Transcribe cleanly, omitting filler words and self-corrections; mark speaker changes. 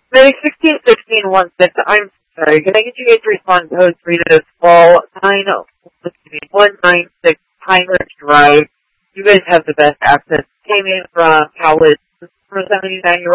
Speaker 1: Medic 161616, I'm sorry, can I get you guys to respond to Host Rita's fall 196 Heinrich Drive? You guys have the best access. Came in from Cowlitz for a 79-year-old.